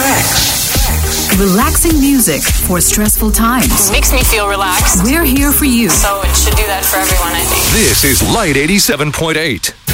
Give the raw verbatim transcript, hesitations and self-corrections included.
Relax. Relaxing music for stressful times. Makes me feel relaxed. We're here for you. So it should do that for everyone, I think. This is Light eighty-seven point eight.